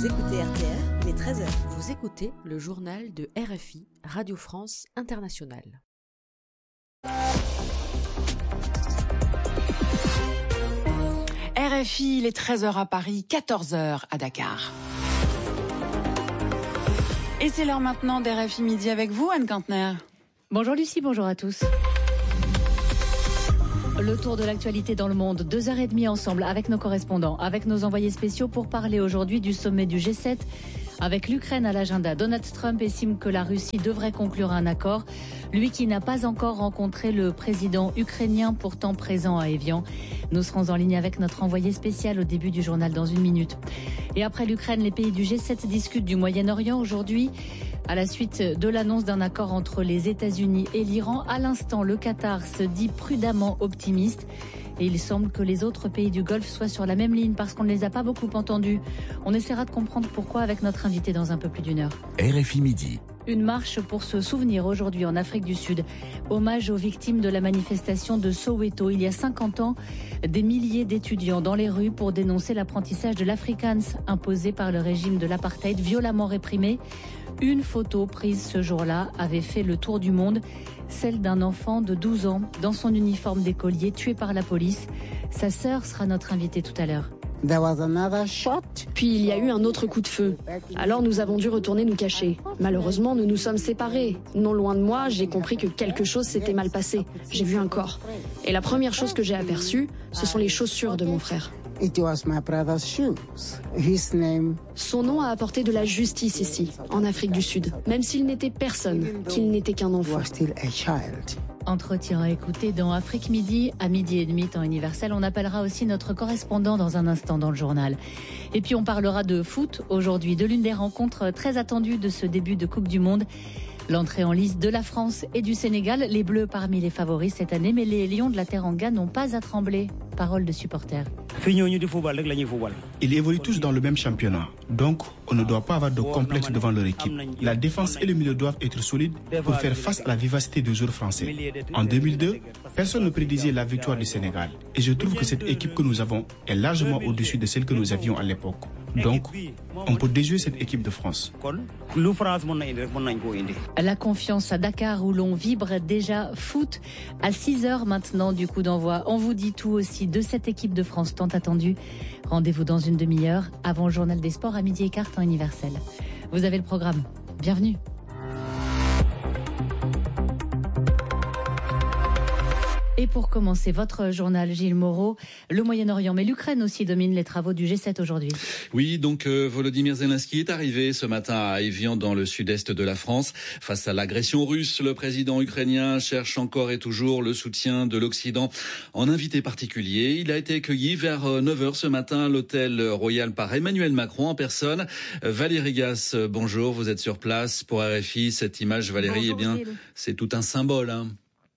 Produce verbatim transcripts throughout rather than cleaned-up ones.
Vous écoutez R T R, il est treize heures. Vous écoutez le journal de R F I, Radio France Internationale. R F I, il est treize heures à Paris, quatorze heures à Dakar. Et c'est l'heure maintenant d'R F I Midi avec vous, Anne Kantner. Bonjour Lucie, bonjour à tous. Le tour de l'actualité dans le monde, deux heures et demie ensemble avec nos correspondants, avec nos envoyés spéciaux pour parler aujourd'hui du sommet du G sept. Avec l'Ukraine à l'agenda, Donald Trump estime que la Russie devrait conclure un accord. Lui qui n'a pas encore rencontré le président ukrainien pourtant présent à Évian. Nous serons en ligne avec notre envoyé spécial au début du journal dans une minute. Et après l'Ukraine, les pays du G sept discutent du Moyen-Orient aujourd'hui. À la suite de l'annonce d'un accord entre les États-Unis et l'Iran, à l'instant, le Qatar se dit prudemment optimiste. Et il semble que les autres pays du Golfe soient sur la même ligne parce qu'on ne les a pas beaucoup entendus. On essaiera de comprendre pourquoi avec notre invité dans un peu plus d'une heure. R F I Midi. Une marche pour se souvenir aujourd'hui en Afrique du Sud. Hommage aux victimes de la manifestation de Soweto. Il y a cinquante ans, des milliers d'étudiants dans les rues pour dénoncer l'apprentissage de l'Afrikaans imposé par le régime de l'apartheid violemment réprimé. Une photo prise ce jour-là avait fait le tour du monde. Celle d'un enfant de douze ans dans son uniforme d'écolier tué par la police. Sa sœur sera notre invitée tout à l'heure. Puis il y a eu un autre coup de feu. Alors nous avons dû retourner nous cacher. Malheureusement, nous nous sommes séparés. Non loin de moi, j'ai compris que quelque chose s'était mal passé. J'ai vu un corps. Et la première chose que j'ai aperçue, ce sont les chaussures de mon frère. Son nom a apporté de la justice ici, en Afrique du Sud. Même s'il n'était personne, qu'il n'était qu'un enfant. Entretien à écouter dans Afrique Midi, à midi et demi, temps universel. On appellera aussi notre correspondant dans un instant dans le journal. Et puis on parlera de foot aujourd'hui, de l'une des rencontres très attendues de ce début de Coupe du Monde. L'entrée en lice de la France et du Sénégal, les Bleus parmi les favoris cette année, mais les Lions de la Teranga n'ont pas à trembler. Parole de supporters. Ils évoluent tous dans le même championnat, donc on ne doit pas avoir de complexe devant leur équipe. La défense et le milieu doivent être solides pour faire face à la vivacité des joueurs français. En deux mille deux, personne ne prédisait la victoire du Sénégal, et je trouve que cette équipe que nous avons est largement au-dessus de celle que nous avions à l'époque. Donc, on peut déjouer cette équipe de France. La confiance à Dakar où l'on vibre déjà foot à six heures maintenant du coup d'envoi. On vous dit tout aussi de cette équipe de France tant attendue. Rendez-vous dans une demi-heure avant le journal des sports à midi et quart temps universel. Vous avez le programme. Bienvenue. Et pour commencer votre journal, Gilles Moreau, le Moyen-Orient, mais l'Ukraine aussi domine les travaux du G sept aujourd'hui. Oui, donc euh, Volodymyr Zelensky est arrivé ce matin à Évian dans le sud-est de la France. Face à l'agression russe, le président ukrainien cherche encore et toujours le soutien de l'Occident en invité particulier. Il a été accueilli vers neuf heures ce matin à l'hôtel Royal par Emmanuel Macron en personne. Valérie Gasse, bonjour, vous êtes sur place pour R F I. Cette image, Valérie, bonjour, eh bien, Gilles. C'est tout un symbole, hein.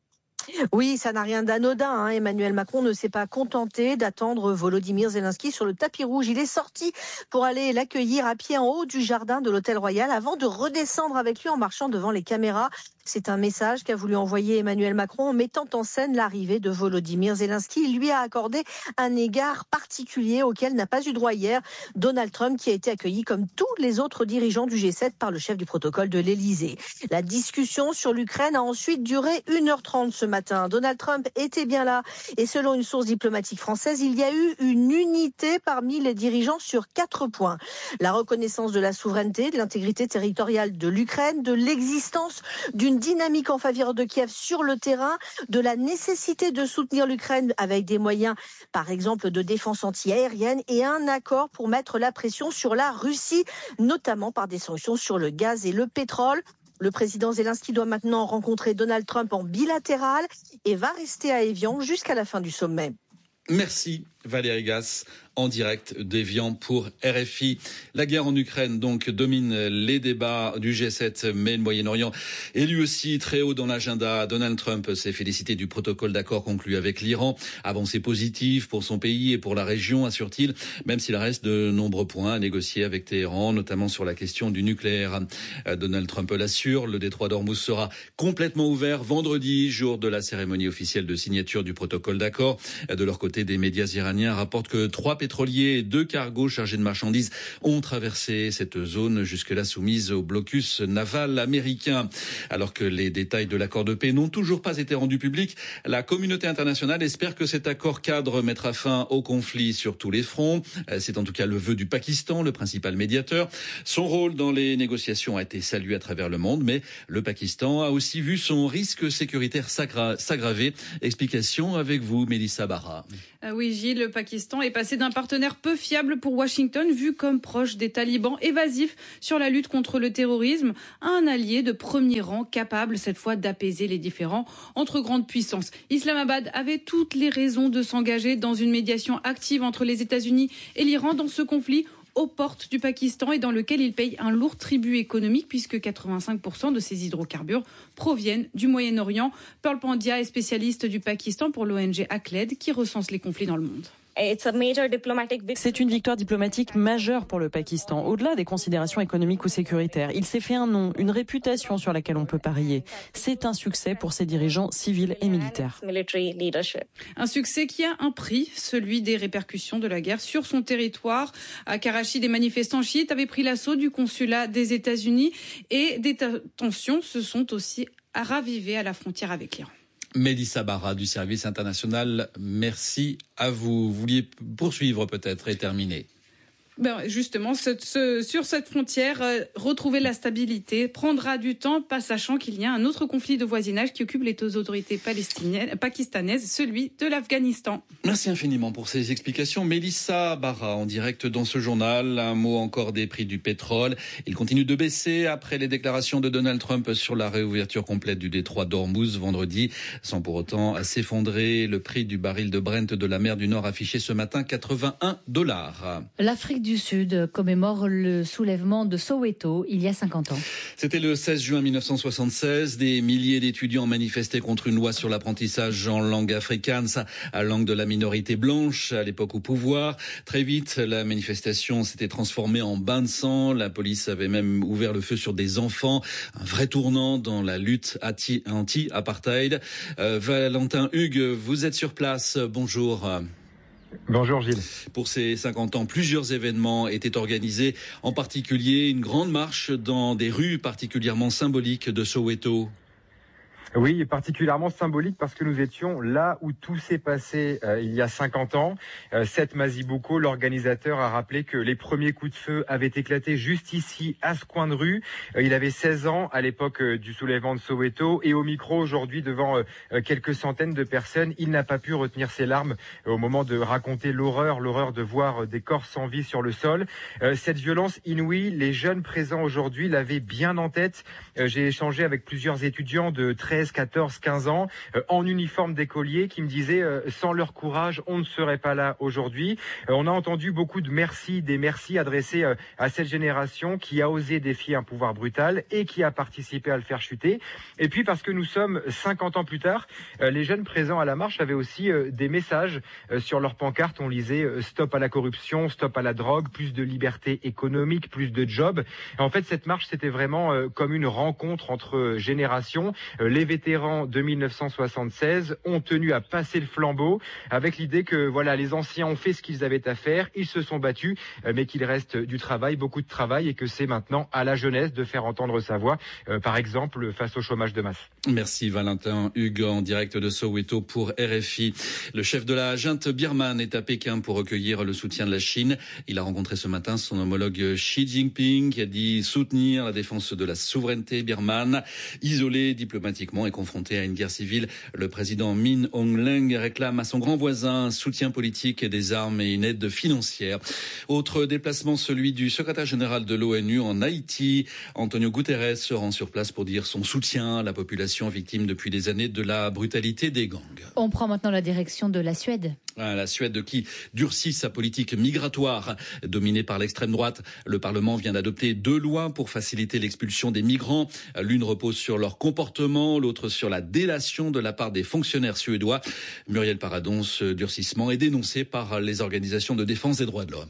Oui, ça n'a rien d'anodin. Hein. Emmanuel Macron ne s'est pas contenté d'attendre Volodymyr Zelensky sur le tapis rouge. Il est sorti pour aller l'accueillir à pied en haut du jardin de l'Hôtel Royal avant de redescendre avec lui en marchant devant les caméras. C'est un message qu'a voulu envoyer Emmanuel Macron en mettant en scène l'arrivée de Volodymyr Zelensky. Il lui a accordé un égard particulier auquel n'a pas eu droit hier Donald Trump, qui a été accueilli comme tous les autres dirigeants du G sept par le chef du protocole de l'Élysée. La discussion sur l'Ukraine a ensuite duré une heure trente ce matin. Donald Trump était bien là et selon une source diplomatique française, il y a eu une unité parmi les dirigeants sur quatre points. La reconnaissance de la souveraineté, de l'intégrité territoriale de l'Ukraine, de l'existence d'une dynamique en faveur de Kiev sur le terrain, de la nécessité de soutenir l'Ukraine avec des moyens, par exemple, de défense anti-aérienne et un accord pour mettre la pression sur la Russie, notamment par des sanctions sur le gaz et le pétrole. Le président Zelensky doit maintenant rencontrer Donald Trump en bilatéral et va rester à Évian jusqu'à la fin du sommet. Merci Valérie Gasse, en direct d'Évian pour R F I. La guerre en Ukraine donc domine les débats du G sept, mais le Moyen-Orient est lui aussi très haut dans l'agenda. Donald Trump s'est félicité du protocole d'accord conclu avec l'Iran. Avancée positive pour son pays et pour la région, assure-t-il, même s'il reste de nombreux points à négocier avec Téhéran, notamment sur la question du nucléaire. Donald Trump l'assure, le détroit d'Ormuz sera complètement ouvert vendredi, jour de la cérémonie officielle de signature du protocole d'accord. De leur côté, des médias iraniens rapportent que trois pétrolier et deux cargos chargés de marchandises ont traversé cette zone jusque-là soumise au blocus naval américain. Alors que les détails de l'accord de paix n'ont toujours pas été rendus publics, la communauté internationale espère que cet accord cadre mettra fin au conflit sur tous les fronts. C'est en tout cas le vœu du Pakistan, le principal médiateur. Son rôle dans les négociations a été salué à travers le monde, mais le Pakistan a aussi vu son risque sécuritaire s'aggraver. Explication avec vous, Mélissa Barra. Ah oui, Gilles, le Pakistan est passé d'un partenaire peu fiable pour Washington, vu comme proche des talibans évasifs sur la lutte contre le terrorisme, à un allié de premier rang capable cette fois d'apaiser les différends entre grandes puissances. Islamabad avait toutes les raisons de s'engager dans une médiation active entre les États-Unis et l'Iran dans ce conflit aux portes du Pakistan et dans lequel il paye un lourd tribut économique puisque quatre-vingt-cinq pour cent de ses hydrocarbures proviennent du Moyen-Orient. Pearl Pandya est spécialiste du Pakistan pour l'O N G ACLED qui recense les conflits dans le monde. C'est une victoire diplomatique majeure pour le Pakistan, au-delà des considérations économiques ou sécuritaires. Il s'est fait un nom, une réputation sur laquelle on peut parier. C'est un succès pour ses dirigeants civils et militaires. Un succès qui a un prix, celui des répercussions de la guerre sur son territoire. À Karachi, des manifestants chiites avaient pris l'assaut du consulat des États-Unis et des tensions se sont aussi ravivées à la frontière avec l'Iran. Mélissa Barra du service international, merci à vous. Vous vouliez poursuivre peut-être et terminer? Ben justement, ce, ce, sur cette frontière, euh, retrouver la stabilité prendra du temps, pas sachant qu'il y a un autre conflit de voisinage qui occupe les autorités palestiniennes, pakistanaises, celui de l'Afghanistan. Merci infiniment pour ces explications. Mélissa Barra en direct dans ce journal. Un mot encore des prix du pétrole. Il continue de baisser après les déclarations de Donald Trump sur la réouverture complète du détroit d'Ormuz vendredi, sans pour autant s'effondrer. Le prix du baril de Brent de la mer du Nord affiché ce matin quatre-vingt-un dollars. L'Afrique du Sud commémore le soulèvement de Soweto il y a cinquante ans. C'était le seize juin mille neuf cent soixante-seize. Des milliers d'étudiants manifestaient contre une loi sur l'apprentissage en langue afrikaans, à langue de la minorité blanche, à l'époque au pouvoir. Très vite, la manifestation s'était transformée en bain de sang. La police avait même ouvert le feu sur des enfants. Un vrai tournant dans la lutte anti-apartheid. Euh, Valentin Hugues, vous êtes sur place. Bonjour. Bonjour Gilles. Pour ces cinquante ans, plusieurs événements étaient organisés, en particulier une grande marche dans des rues particulièrement symboliques de Soweto. Oui, particulièrement symbolique parce que nous étions là où tout s'est passé euh, il y a cinquante ans. Euh, Seth Mazibuko, l'organisateur, a rappelé que les premiers coups de feu avaient éclaté juste ici, à ce coin de rue. Euh, il avait seize ans à l'époque euh, du soulèvement de Soweto et au micro aujourd'hui devant euh, quelques centaines de personnes, il n'a pas pu retenir ses larmes euh, au moment de raconter l'horreur, l'horreur de voir euh, des corps sans vie sur le sol. Euh, cette violence inouïe, les jeunes présents aujourd'hui l'avaient bien en tête. Euh, j'ai échangé avec plusieurs étudiants de treize, quatorze, quinze ans euh, en uniforme d'écolier qui me disaient euh, sans leur courage on ne serait pas là aujourd'hui. Euh, on a entendu beaucoup de merci, des merci adressés euh, à cette génération qui a osé défier un pouvoir brutal et qui a participé à le faire chuter. Et puis parce que nous sommes cinquante ans plus tard, euh, les jeunes présents à la marche avaient aussi euh, des messages euh, sur leurs pancartes. On lisait euh, stop à la corruption, stop à la drogue, plus de liberté économique, plus de jobs. Et en fait cette marche c'était vraiment euh, comme une rencontre entre euh, générations. Euh, les vétérans de mille neuf cent soixante-seize ont tenu à passer le flambeau avec l'idée que voilà, les anciens ont fait ce qu'ils avaient à faire, ils se sont battus, mais qu'il reste du travail, beaucoup de travail et que c'est maintenant à la jeunesse de faire entendre sa voix, euh, par exemple face au chômage de masse. Merci Valentin Hugues en direct de Soweto pour R F I. Le chef de la junte birmane est à Pékin pour recueillir le soutien de la Chine. Il a rencontré ce matin son homologue Xi Jinping qui a dit soutenir la défense de la souveraineté birmane. Isolé diplomatiquement et confronté à une guerre civile, le président Min Aung-Hlaing réclame à son grand voisin un soutien politique, des armes et une aide financière. Autre déplacement, celui du secrétaire général de l'ONU en Haïti. Antonio Guterres se rend sur place pour dire son soutien à la population victime depuis des années de la brutalité des gangs. On prend maintenant la direction de la Suède. La Suède qui durcit sa politique migratoire dominée par l'extrême droite. Le Parlement vient d'adopter deux lois pour faciliter l'expulsion des migrants. L'une repose sur leur comportement, l'autre sur la délation de la part des fonctionnaires suédois. Muriel Paradon, ce durcissement est dénoncé par les organisations de défense des droits de l'homme.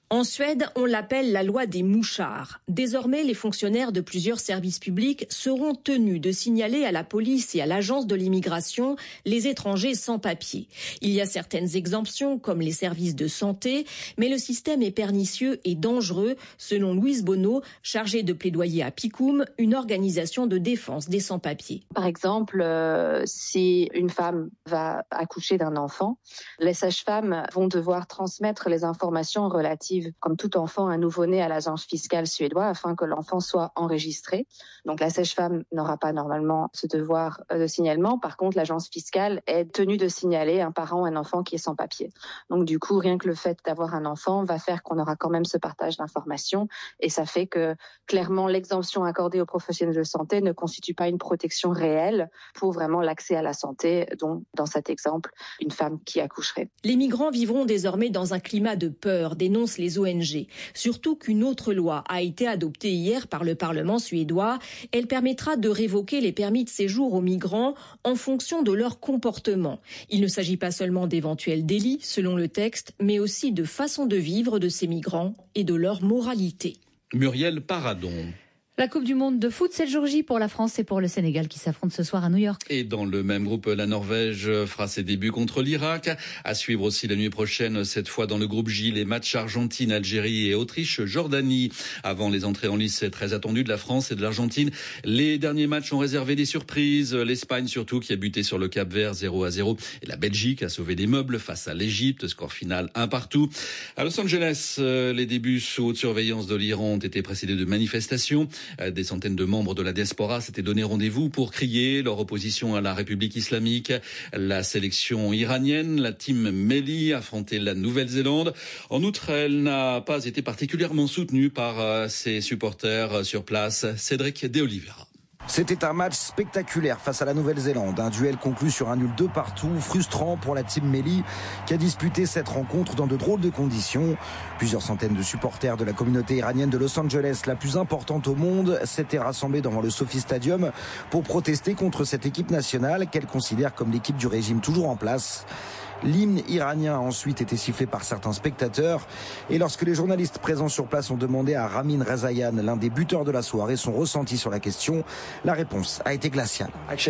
En Suède, on l'appelle la loi des mouchards. Désormais, les fonctionnaires de plusieurs services publics seront tenus de signaler à la police et à l'agence de l'immigration les étrangers sans papier. Il y a certaines exemptions, comme les services de santé, mais le système est pernicieux et dangereux, selon Louise Bonneau, chargée de plaidoyer à Picoum, une organisation de défense des sans-papiers. Par exemple, euh, si une femme va accoucher d'un enfant, les sages-femmes vont devoir transmettre les informations relatives, comme tout enfant, un nouveau-né à l'agence fiscale suédoise afin que l'enfant soit enregistré. Donc la sage-femme n'aura pas normalement ce devoir de signalement. Par contre, l'agence fiscale est tenue de signaler un parent ou un enfant qui est sans papier. Donc du coup, rien que le fait d'avoir un enfant va faire qu'on aura quand même ce partage d'informations et ça fait que clairement l'exemption accordée aux professionnels de santé ne constitue pas une protection réelle pour vraiment l'accès à la santé, dont dans cet exemple, une femme qui accoucherait. Les migrants vivront désormais dans un climat de peur, dénoncent les O N G. Surtout qu'une autre loi a été adoptée hier par le Parlement suédois. Elle permettra de révoquer les permis de séjour aux migrants en fonction de leur comportement. Il ne s'agit pas seulement d'éventuels délits, selon le texte, mais aussi de façon de vivre de ces migrants et de leur moralité. Muriel Paradon. La Coupe du Monde de foot, c'est le jour J pour la France et pour le Sénégal qui s'affrontent ce soir à New York. Et dans le même groupe, la Norvège fera ses débuts contre l'Irak. À suivre aussi la nuit prochaine, cette fois dans le groupe J, les matchs Argentine, Algérie et Autriche-Jordanie. Avant les entrées en lice très attendues de la France et de l'Argentine, les derniers matchs ont réservé des surprises. L'Espagne surtout qui a buté sur le Cap-Vert zéro à zéro. Et la Belgique a sauvé des meubles face à l'Égypte. Score final un partout. À Los Angeles, les débuts sous haute surveillance de l'Iran ont été précédés de manifestations. Des centaines de membres de la diaspora s'étaient donné rendez-vous pour crier leur opposition à la République islamique. La sélection iranienne, la team Melli, affrontait la Nouvelle-Zélande. En outre, elle n'a pas été particulièrement soutenue par ses supporters sur place. Cédric De Oliveira. C'était un match spectaculaire face à la Nouvelle-Zélande. Un duel conclu sur un nul de partout, frustrant pour la team Melli qui a disputé cette rencontre dans de drôles de conditions. Plusieurs centaines de supporters de la communauté iranienne de Los Angeles, la plus importante au monde, s'étaient rassemblés devant le Sophie Stadium pour protester contre cette équipe nationale qu'elle considère comme l'équipe du régime toujours en place. L'hymne iranien a ensuite été sifflé par certains spectateurs. Et lorsque les journalistes présents sur place ont demandé à Ramin Rezaïan, l'un des buteurs de la soirée, son ressenti sur la question, la réponse a été glaciale.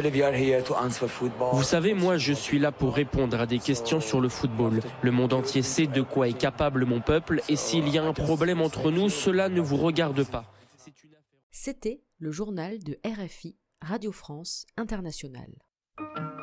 Vous savez, moi je suis là pour répondre à des questions sur le football. Le monde entier sait de quoi est capable mon peuple et s'il y a un problème entre nous, cela ne vous regarde pas. C'était le journal de R F I, Radio France Internationale.